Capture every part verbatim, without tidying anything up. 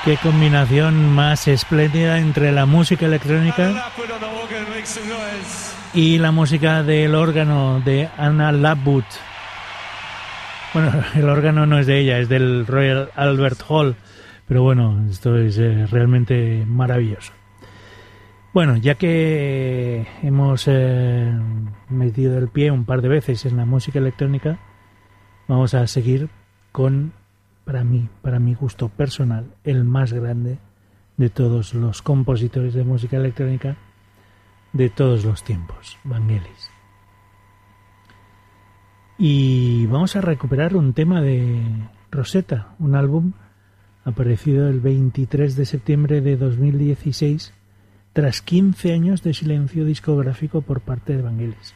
Qué combinación más espléndida entre la música electrónica y la música del órgano de Anna Lovewood. Bueno, el órgano no es de ella, es del Royal Albert Hall, pero bueno, esto es eh, realmente maravilloso. Bueno, ya que hemos eh, metido el pie un par de veces en la música electrónica, vamos a seguir con, para mí, para mi gusto personal, el más grande de todos los compositores de música electrónica de todos los tiempos, Vangelis. Y vamos a recuperar un tema de Rosetta, un álbum aparecido el veintitrés de septiembre de dos mil dieciséis, tras quince años de silencio discográfico por parte de Vangelis.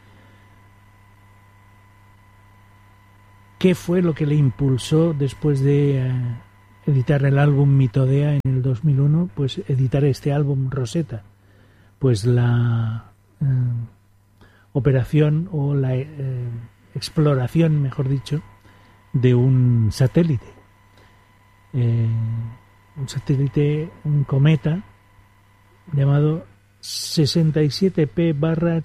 ¿Qué fue lo que le impulsó después de eh, editar el álbum Mitodea en el dos mil uno? Pues editar este álbum Rosetta. Pues la eh, operación o la eh, exploración, mejor dicho, de un satélite. Eh, un satélite, un cometa llamado sesenta y siete P barra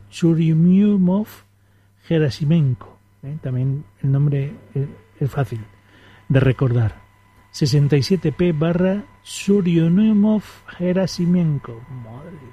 Churyumov-Gerasimenko. ¿eh? También el nombre es fácil de recordar. sesenta y siete P barra Churyumov-Gerasimenko. Madre de Dios.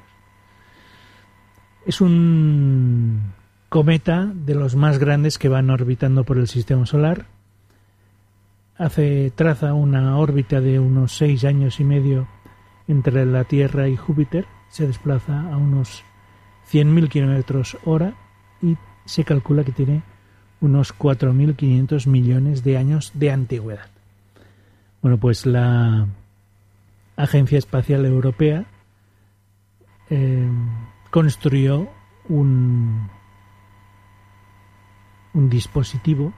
Es un cometa de los más grandes que van orbitando por el sistema solar. Hace, traza una órbita de unos seis años y medio entre la Tierra y Júpiter. Se desplaza a unos cien mil kilómetros hora y se calcula que tiene unos cuatro mil quinientos millones de años de antigüedad. Bueno, pues la Agencia Espacial Europea eh, construyó un, un dispositivo,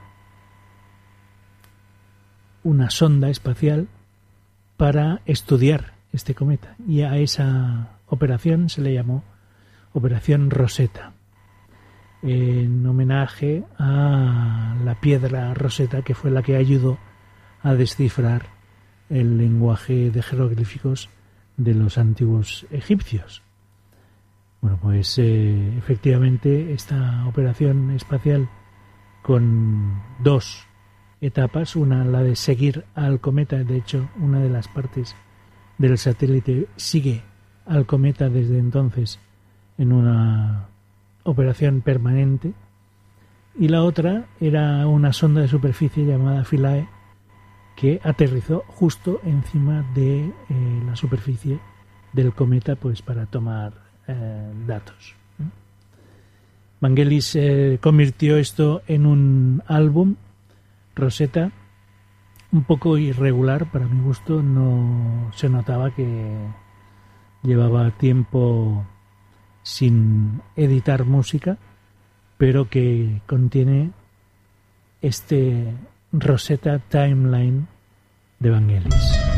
una sonda espacial para estudiar este cometa, y a esa operación se le llamó Operación Rosetta, en homenaje a la piedra Rosetta, que fue la que ayudó a descifrar el lenguaje de jeroglíficos de los antiguos egipcios. Bueno, pues eh, efectivamente esta operación espacial, con dos etapas, una la de seguir al cometa, de hecho una de las partes del satélite sigue al cometa desde entonces en una operación permanente, y la otra era una sonda de superficie llamada Philae, que aterrizó justo encima de eh, la superficie del cometa, pues para tomar eh, datos. Vangelis eh, convirtió esto en un álbum, Rosetta, un poco irregular para mi gusto. No se notaba que llevaba tiempo sin editar música, pero que contiene este Rosetta Timeline de Vangelis.